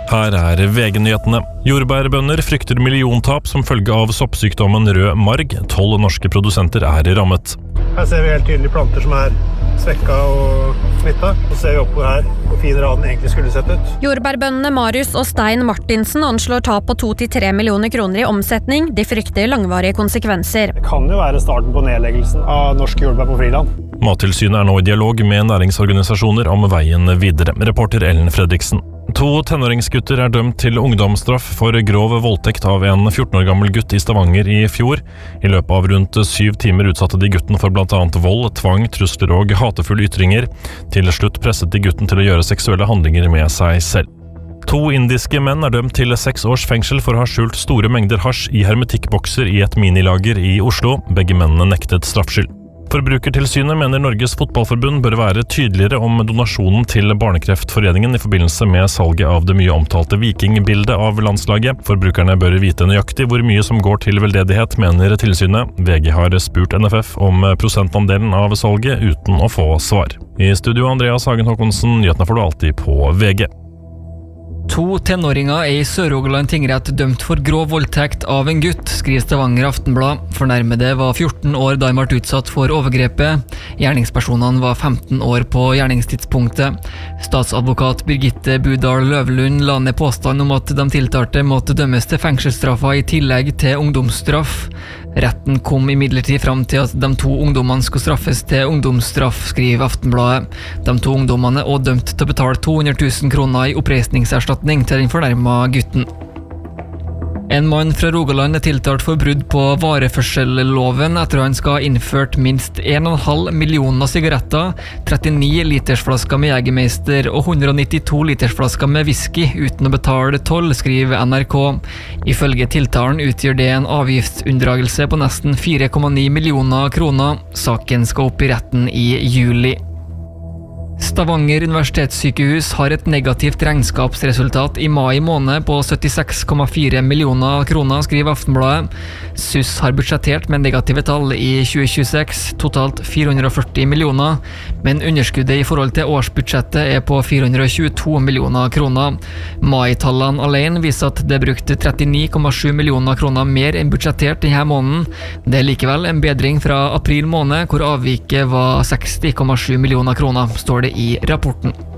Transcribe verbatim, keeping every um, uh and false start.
Her er V G-nyhetene. Jordbærbønder frykter milliontap som følge av soppsykdommen rød marg. Tolv norske produsenter er rammet. Her ser vi helt tydelig planter som er svekka og smittet. Så ser vi oppå her hvor fin raden egentlig skulle sett ut. Jordbærbøndene Marius og Stein Martinsen anslår tap på to til tre millioner kroner i omsetning. De frykter langvarige konsekvenser. Det kan jo være starten på nedleggelsen av norsk jordbær på Friland. Mattilsynet er nå i dialog med næringsorganisasjoner om veien videre. Reporter Ellen Fredriksen. To tenåringsgutter er dømt til ungdomsstraff for grov voldtekt av en fjorten år gammel gutt i Stavanger i fjor. I løpet av rundt syv timer utsatte de gutten for blant annet vold, tvang, trusler og hatefulle ytringer. Til slutt presset de gutten til å gjøre seksuelle handlinger med seg selv. To indiske menn er dømt til seks års fengsel for å ha skjult store mengder hasj i hermetikkbokser i et minilager i Oslo. Begge mennene nektet straffskyld. Forbrukertilsynet mener Norges Fotballforbund bør være tydeligere om donasjonen til Barnekreftforeningen i forbindelse med salget av det mye omtalte vikingbildet av landslaget. Forbrukerne bør vite nøyaktig hvor mye som går til veldedighet, mener tilsynet. V G har spurt N F F om prosentandelen av salget uten å få svar. I studio Andreas Hagen Håkonsen, nyhetene får du alltid på V G. To tenåringer er i Sør-Rogaland tingrett dømt for grov voldtekt av en gutt, skriver Stavanger Aftenblad. Fornærmede var fjorten år da de ble utsatt for overgrepet. Gjerningspersonene var femten år på gjerningstidspunktet. Statsadvokat Birgitte Budal Løvlund la ned påstand om at de tiltalte måtte dømmes til fengselsstraffa i tillegg til ungdomsstraff. Retten kom imidlertid fram til at de to ungdommene skulle straffes til ungdomsstraff, skriver Aftenbladet. De to ungdommene er også dømt til å betale to hundre tusen kroner i oppreisningserstatning til den fornærmede gutten. En mann fra Rogaland er tiltalt for brudd på vareførselloven etter at han skal ha innført minst en komma fem millioner sigaretter, trettini litersflasker med Jegermeister og hundre nittito litersflasker med whisky uten å betale toll, skriver N R K. Ifølge tiltalen utgjør det en avgiftsunndragelse på nesten fire komma ni millioner kroner. Saken skal opp i retten i juli. Stavanger universitetssykehus har et negativt regnskapsresultat i mai måned på syttiseks komma fire millioner kroner, skriver Aftenbladet. S U S har budsjettert med negative tall i tjue tjueseks, totalt fire hundre førti millioner, men underskuddet i forhold til årsbudsjettet er på fire hundre tjueto millioner kroner. Mai-tallene alene viser at det er brukt trettini komma sju millioner kroner mer enn budsjettert denne måneden. Det er likevel en bedring fra april måned, hvor avviket var seksti komma sju millioner kroner, står det i rapporten.